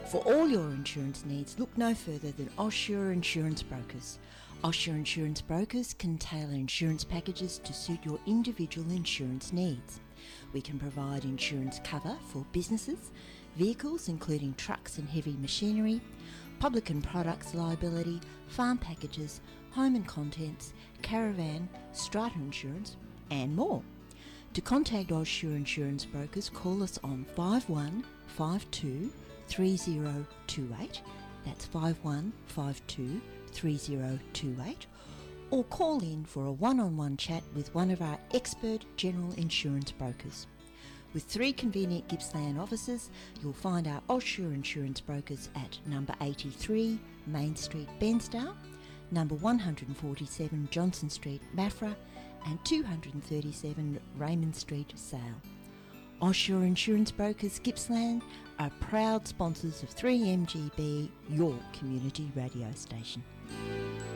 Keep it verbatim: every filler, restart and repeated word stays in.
For all your insurance needs, look no further than Osher Insurance Brokers. Osher Insurance Brokers can tailor insurance packages to suit your individual insurance needs. We can provide insurance cover for businesses, vehicles including trucks and heavy machinery, public and products liability, farm packages, home and contents, caravan, strata insurance and more. To contact Osher Insurance Brokers, call us on five one five two three zero two eight, that's five one five two three zero two eight, or call in for a one-on-one chat with one of our expert general insurance brokers. With three convenient Gippsland offices, you'll find our Osher Insurance Brokers at number eighty-three Main Street, Bairnsdale, number one forty-seven Johnson Street, Maffra, and two thirty-seven Raymond Street, Sale. Osher Insurance Brokers Gippsland are proud sponsors of three M G B, your community radio station.